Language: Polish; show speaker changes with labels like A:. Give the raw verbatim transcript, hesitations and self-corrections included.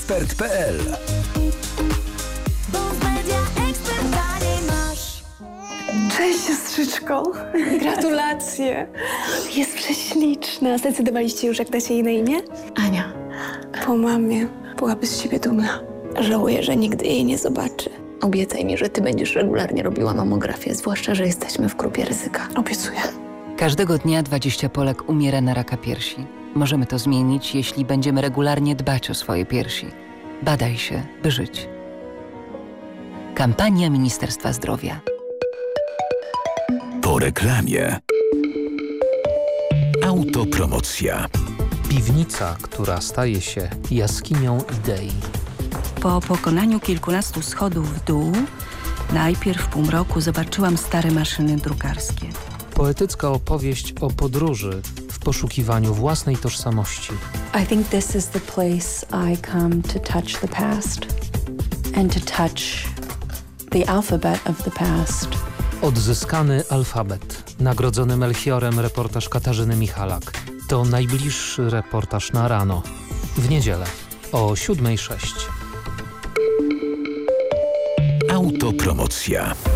A: ekspert kropka p l.
B: Cześć, siostrzyczko. Gratulacje. Jest prześliczna. Zdecydowaliście już, jak dacie jej na imię?
C: Ania.
B: Po mamie. Byłaby z siebie dumna. Żałuję, że nigdy jej nie zobaczy.
C: Obiecaj mi, że ty będziesz regularnie robiła mamografię, zwłaszcza, że jesteśmy w grupie ryzyka.
B: Obiecuję.
D: Każdego dnia dwadzieścia Polek umiera na raka piersi. Możemy to zmienić, jeśli będziemy regularnie dbać o swoje piersi. Badaj się, by żyć. Kampania Ministerstwa Zdrowia.
A: Po reklamie. Autopromocja.
E: Piwnica, która staje się jaskinią idei.
F: Po pokonaniu kilkunastu schodów w dół, najpierw w półmroku zobaczyłam stare maszyny drukarskie.
E: Poetycka opowieść o podróży w poszukiwaniu własnej tożsamości.
G: I think this is the place I come to touch the past and to touch the alphabet of the past.
E: Odzyskany alfabet. Nagrodzony Melchiorem reportaż Katarzyny Michalak. To najbliższy reportaż na rano. W niedzielę o siódmej sześć.
A: Autopromocja.